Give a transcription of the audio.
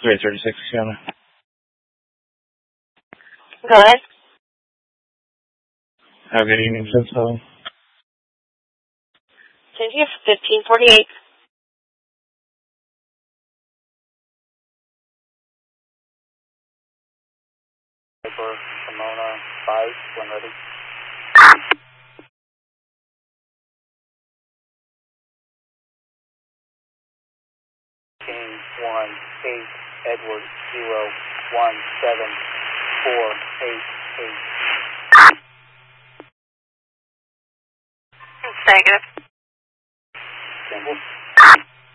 336, Fiona. Go ahead. Have a good evening, Cynthia. Cynthia, 1548. For Pomona 5, when ready. King 1-8, Edward 0-1-7-4-8-8. Negative. Campbell.